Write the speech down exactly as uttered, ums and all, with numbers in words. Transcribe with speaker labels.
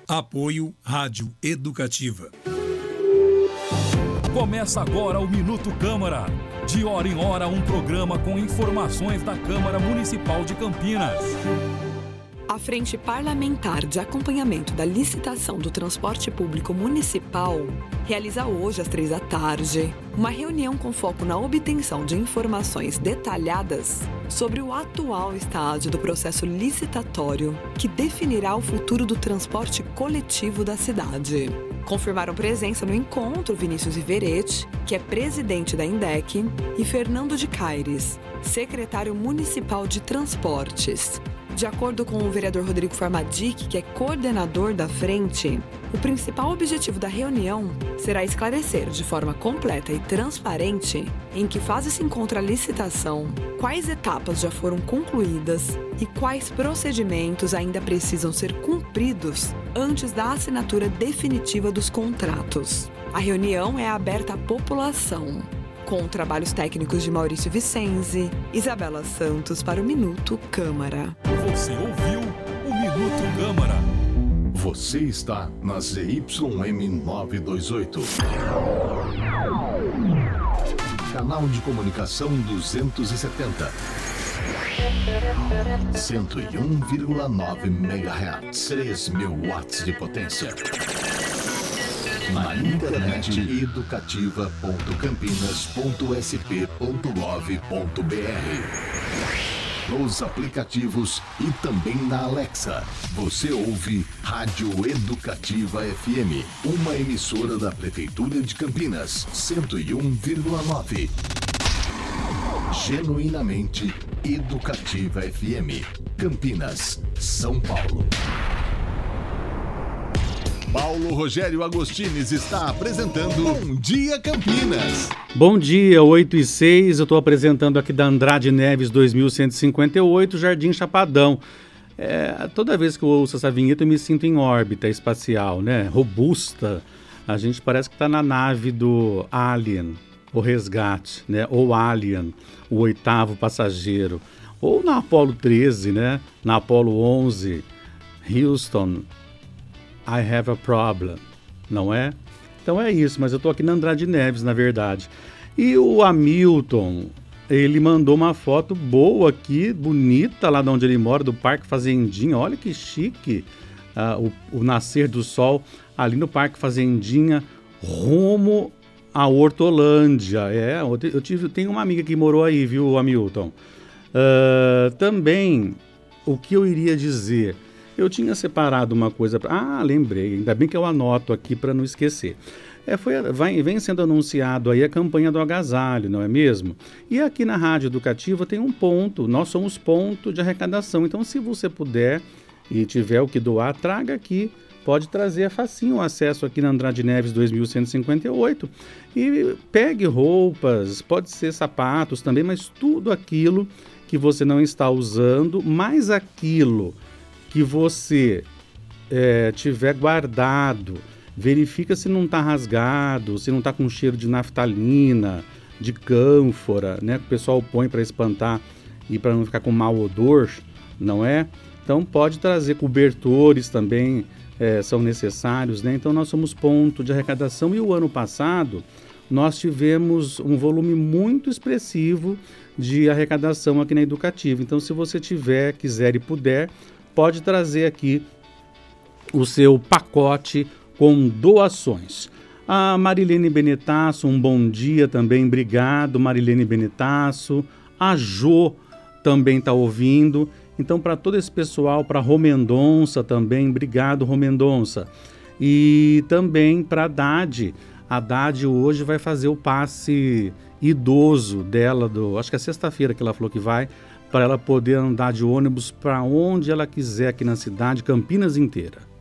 Speaker 1: Apoio Rádio Educativa.
Speaker 2: Começa agora o Minuto Câmara. De hora em hora, um programa com informações da Câmara Municipal de Campinas.
Speaker 3: A Frente Parlamentar de Acompanhamento da Licitação do Transporte Público Municipal realiza hoje, às três da tarde, uma reunião com foco na obtenção de informações detalhadas sobre o atual estágio do processo licitatório que definirá o futuro do transporte coletivo da cidade. Confirmaram presença no encontro Vinícius Iveretti, que é presidente da INDEC, e Fernando de Caires, secretário municipal de transportes. De acordo com o vereador Rodrigo Farmadic, que é coordenador da frente, o principal objetivo da reunião será esclarecer de forma completa e transparente em que fase se encontra a licitação, quais etapas já foram concluídas e quais procedimentos ainda precisam ser cumpridos antes da assinatura definitiva dos contratos. A reunião é aberta à população, com trabalhos técnicos de Maurício Vicenzi, Isabela Santos para o Minuto Câmara.
Speaker 2: Você ouviu o Minuto Câmara.
Speaker 4: Você está na Z Y M novecentos e vinte e oito. Canal de comunicação duzentos e setenta. cento e um vírgula nove megahertz. três mil watts de potência. Na internet educativa ponto campinas ponto s p ponto gov ponto b r. Nos aplicativos e também na Alexa. Você ouve Rádio Educativa F M, uma emissora da Prefeitura de Campinas, cento e um vírgula nove. Genuinamente Educativa F M, Campinas, São Paulo. Paulo Rogério Agostines está apresentando Bom Dia Campinas.
Speaker 5: Bom dia, oito e seis, eu estou apresentando aqui da Andrade Neves dois mil cento e cinquenta e oito, Jardim Chapadão. É, toda vez que eu ouço essa vinheta eu me sinto em órbita espacial, né? Robusta. A gente parece que está na nave do Alien, o Resgate, né? Ou Alien, o oitavo passageiro. Ou na Apollo treze, né? Na Apollo onze, Houston, I have a problem, não é? Então é isso, mas eu tô aqui na Andrade Neves, na verdade. E o Hamilton, ele mandou uma foto boa aqui, bonita, lá de onde ele mora, do Parque Fazendinha. Olha que chique, uh, o, o nascer do sol ali no Parque Fazendinha, rumo à Hortolândia. É, eu tive, tenho uma amiga que morou aí, viu, Hamilton? Uh, também, o que eu iria dizer... Eu tinha separado uma coisa... Pra... Ah, lembrei. Ainda bem que eu anoto aqui para não esquecer. É, foi, vai, vem sendo anunciado aí a campanha do agasalho, não é mesmo? E aqui na Rádio Educativa tem um ponto. Nós somos ponto de arrecadação. Então, se você puder e tiver o que doar, traga aqui. Pode trazer, é facinho o acesso aqui na Andrade Neves dois mil cento e cinquenta e oito. E pegue roupas, pode ser sapatos também, mas tudo aquilo que você não está usando, mais aquilo... que você é, tiver guardado, verifica se não está rasgado, se não está com cheiro de naftalina, de cânfora, né? Que o pessoal põe para espantar e para não ficar com mau odor, não é? Então pode trazer cobertores também, é, são necessários, né? Então nós somos ponto de arrecadação e o ano passado nós tivemos um volume muito expressivo de arrecadação aqui na Educativa. Então se você tiver, quiser e puder, pode trazer aqui o seu pacote com doações. A Marilene Benetasso, um bom dia também, obrigado Marilene Benetasso. A Jo também está ouvindo. Então, para todo esse pessoal, para Romendonça também, obrigado Romendonça. E também para a Dade. A Dade hoje vai fazer o passe idoso dela, do, acho que é sexta-feira que ela falou que vai, para ela poder andar de ônibus para onde ela quiser aqui na cidade, Campinas inteira.